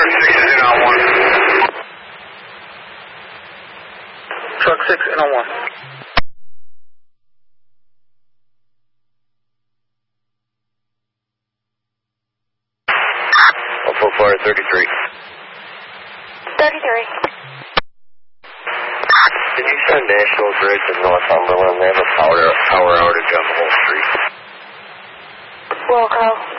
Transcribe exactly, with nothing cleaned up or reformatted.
six is in on one. Truck six in on one. Full Florida thirty-three. thirty-three. Did you send National Grid to Northumberland? They have a power, power outage on the whole street. Roll call.